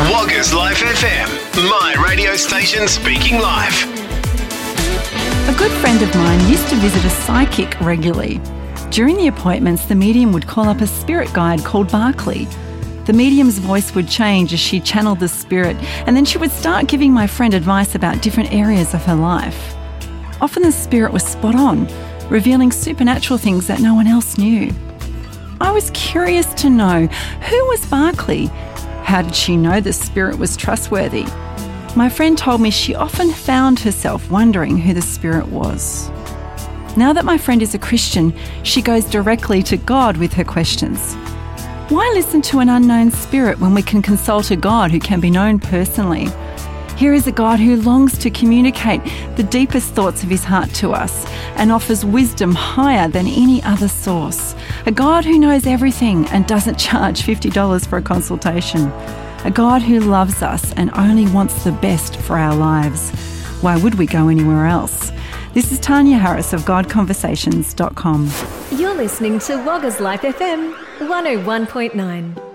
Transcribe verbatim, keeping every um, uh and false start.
Woggers Life F M, my radio station speaking life. A good friend of mine used to visit a psychic regularly. During the appointments, the medium would call up a spirit guide called Barclay. The medium's voice would change as she channeled the spirit, and then she would start giving my friend advice about different areas of her life. Often the spirit was spot on, revealing supernatural things that no one else knew. I was curious to know, who was Barclay? How did she know the spirit was trustworthy? My friend told me she often found herself wondering who the spirit was. Now that my friend is a Christian, she goes directly to God with her questions. Why listen to an unknown spirit when we can consult a God who can be known personally? Here is a God who longs to communicate the deepest thoughts of his heart to us and offers wisdom higher than any other source. A God who knows everything and doesn't charge fifty dollars for a consultation. A God who loves us and only wants the best for our lives. Why would we go anywhere else? This is Tanya Harris of God Conversations dot com. You're listening to Woggers Life F M one oh one point nine.